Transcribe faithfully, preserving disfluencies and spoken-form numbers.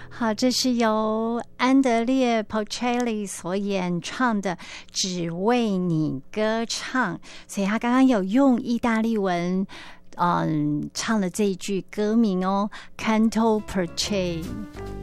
好，这是由安德烈 Bocelli 所演唱的《只为你歌唱》，所以他刚刚有用意大利文嗯唱了这一句歌名哦 Canto per te。